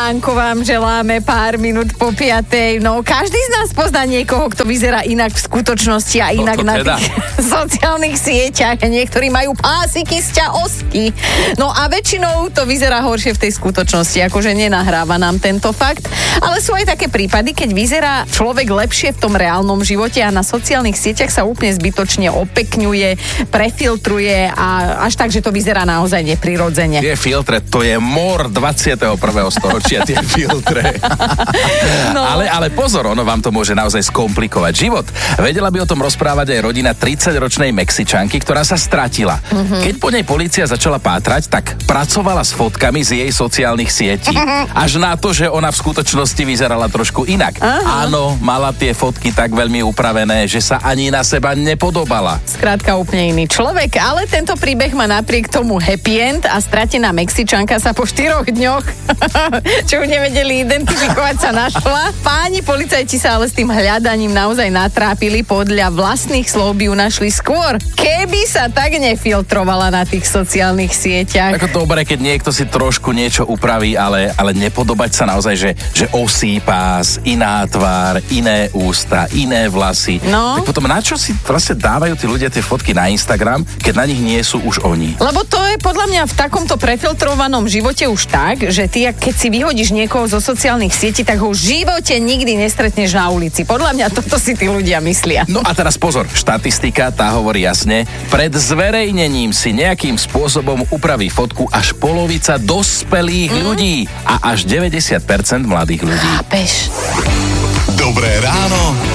ránko vám želáme pár minút po 5:00. No, každý z nás pozná niekoho, kto vyzerá inak v skutočnosti a inak na teda tých sociálnych sieťach. Niektorí majú pásiky z ťaosky. No a väčšinou to vyzerá horšie v tej skutočnosti, akože nenahráva nám tento fakt. Ale sú aj také prípady, keď vyzerá človek lepšie v tom reálnom živote a na sociálnych sieťach sa úplne zbytočne opekňuje, prefiltruje a až tak, že to vyzerá naozaj neprirodzene. Tie filtre, to je mor 21. storočia, tie filtre. No. Ale pozor, ono vám to môže naozaj skomplikovať život. Vedela by o tom rozprávať aj rodina 30-ročnej Mexičanky, ktorá sa stratila. Keď po nej polícia začala pátrať, tak pracovala s fotkami z jej sociálnych sietí. Až na to, že ona v skutočnosti vyzerala trošku inak. Áno, mala tie fotky tak veľmi upravené, že sa ani na seba nepodobala. Skrátka úplne iný človek, ale tento príbeh má napriek tomu happy end a stratená Mexičanka sa po 4 dňoch, čo ju nevedeli identifikovať, sa našla. Páni policajti sa ale s tým hľadaním naozaj natrápili, podľa vlastných slov by ju našli skôr, keby sa tak nefiltrovala na tých sociálnych sieťach. Ako dobre, keď niekto si trošku niečo upraví, ale nepodobať sa naozaj, že osí pás, iná tvár, iné ústa, iné vlasy. No. Tak potom na čo si vlastne dávajú tí ľudia tie fotky na Instagram, keď na nich nie sú už oni? Lebo to je podľa mňa v takomto prefiltrovanom živote už tak, že ty, keď si vyhodíš niekoho zo sociálnych sietí, tak ho v živote nikdy nestretneš na ulici. Podľa mňa toto si tí ľudia myslia. No a teraz pozor, štatistika, tá hovorí jasne, pred zverejnením si nejakým spôsobom upraví fotku až polovica dospelých ľudí a až 90% mladých ľudí. Chápeš? Dobré ráno